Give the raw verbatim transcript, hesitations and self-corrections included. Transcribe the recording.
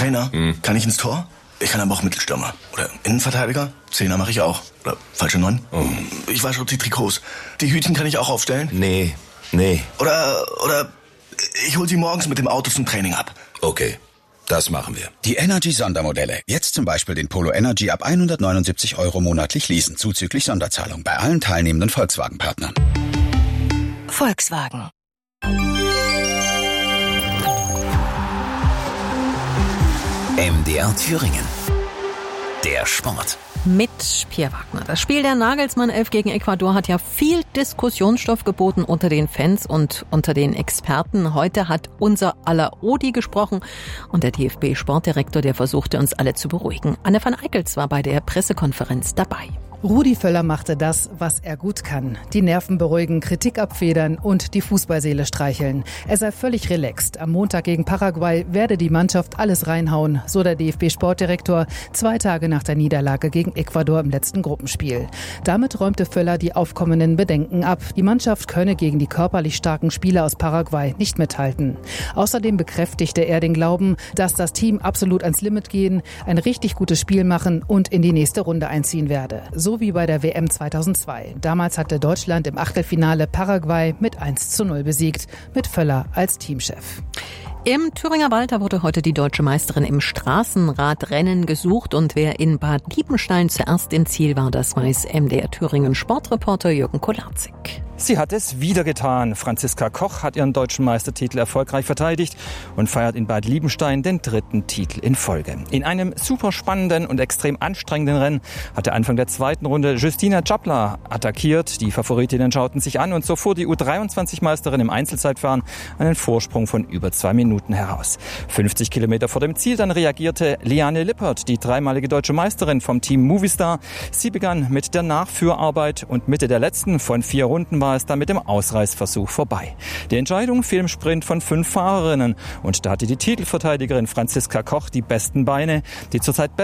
Trainer? Hm. Kann ich ins Tor? Ich kann aber auch Mittelstürmer. Oder Innenverteidiger? Zehner mache ich auch. Oder falsche Neun? Oh. Ich wasche auch die Trikots. Die Hütchen kann ich auch aufstellen? Nee, nee. Oder, oder ich hol sie morgens mit dem Auto zum Training ab. Okay, das machen wir. Die Energy-Sondermodelle. Jetzt zum Beispiel den Polo Energy ab hundertneunundsiebzig Euro monatlich leasen, zuzüglich Sonderzahlung bei allen teilnehmenden Volkswagen-Partnern. Volkswagen. M D R Thüringen. Der Sport. Mit Pierre Wagner. Das Spiel der Nagelsmann elf gegen Ecuador hat ja viel Diskussionsstoff geboten unter den Fans und unter den Experten. Heute hat unser aller Odi gesprochen und der D F B-Sportdirektor, der versuchte uns alle zu beruhigen. Anne van Eickels war bei der Pressekonferenz dabei. Rudi Völler machte das, was er gut kann. Die Nerven beruhigen, Kritik abfedern und die Fußballseele streicheln. Er sei völlig relaxed. Am Montag gegen Paraguay werde die Mannschaft alles reinhauen, so der D F B-Sportdirektor, zwei Tage nach der Niederlage gegen Ecuador im letzten Gruppenspiel. Damit räumte Völler die aufkommenden Bedenken ab. Die Mannschaft könne gegen die körperlich starken Spieler aus Paraguay nicht mithalten. Außerdem bekräftigte er den Glauben, dass das Team absolut ans Limit gehen, ein richtig gutes Spiel machen und in die nächste Runde einziehen werde. So wie bei der W M zweitausendzwei. Damals hatte Deutschland im Achtelfinale Paraguay mit eins zu null besiegt, mit Völler als Teamchef. Im Thüringer Walter wurde heute die deutsche Meisterin im Straßenradrennen gesucht und wer in Bad Liebenstein zuerst im Ziel war, das weiß M D R Thüringen Sportreporter Jürgen Kolarzig. Sie hat es wieder getan. Franziska Koch hat ihren deutschen Meistertitel erfolgreich verteidigt und feiert in Bad Liebenstein den dritten Titel in Folge. In einem super spannenden und extrem anstrengenden Rennen hatte Anfang der zweiten Runde Justina Czapla attackiert. Die Favoritinnen schauten sich an und so fuhr die U dreiundzwanzig-Meisterin im Einzelzeitfahren einen Vorsprung von über zwei Minuten heraus. fünfzig Kilometer vor dem Ziel dann reagierte Liane Lippert, die dreimalige deutsche Meisterin vom Team Movistar. Sie begann mit der Nachführarbeit und Mitte der letzten von vier Runden war es dann mit dem Ausreißversuch vorbei. Die Entscheidung fiel im Sprint von fünf Fahrerinnen und da hatte die Titelverteidigerin Franziska Koch die besten Beine. Die zurzeit